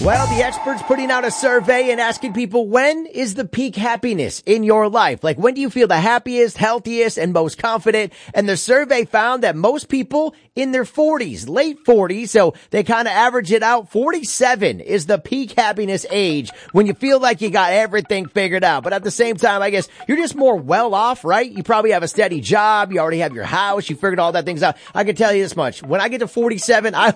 Well, the experts putting out a survey and asking people, when is the peak happiness in your life? Like, when do you feel the happiest, healthiest, and most confident? And the survey found that most people in their 40s, late 40s, so they kind of average it out. 47 is the peak happiness age when you feel like you got everything figured out. But at the same time, I guess you're just more well off, right? You probably have a steady job. You already have your house. You figured all that things out. I can tell you this much. When I get to 47, I